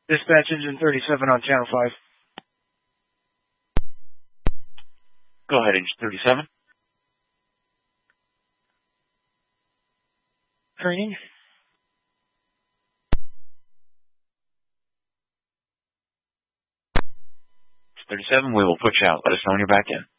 Dispatch Engine 37 on Channel 5. Go ahead, Engine 37. Training. 37, we will put you out. Let us know when you're back in.